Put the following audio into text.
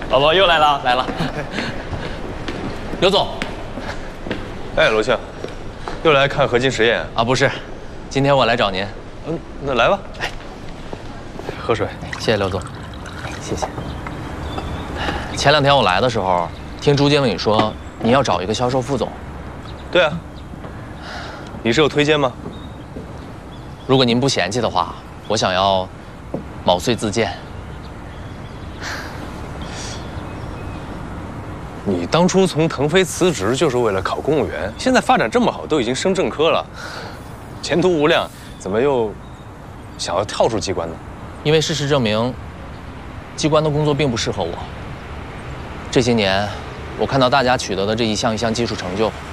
老罗又来了，来了。刘总， 哎，罗庆，又来看合金实验啊？不是，今天我来找您。 那来吧。哎，喝水。 谢谢刘总。谢谢。前2天我来的时候，听朱经理说您要找一个销售副总。 对啊。你是有推荐吗？ 如果您不嫌弃的话，我想要毛遂自荐。 你当初从腾飞辞职就是为了考公务员，现在发展这么好，都已经升正科了，前途无量，怎么又想要跳出机关呢？ 因为事实证明，机关的工作并不适合我。这些年，我看到大家取得的这一项一项技术成就，